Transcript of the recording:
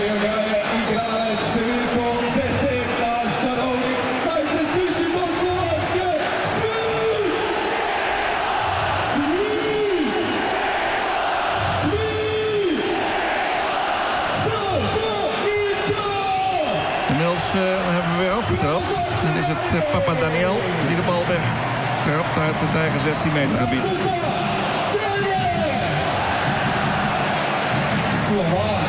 Inmiddels hebben we weer afgetrapt. Dan is het Papa Daniel die de bal wegtrapt uit het eigen 16 meter gebied.